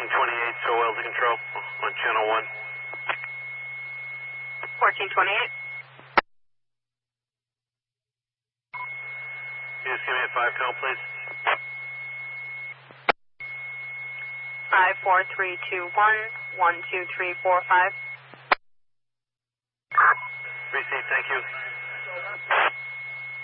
1428, so well to control on channel 1. 1428. Can you just give me a 5 count, please? 5, 4, 3, 2, 1, 1, 2, 3, 4, 5. Receive, thank you.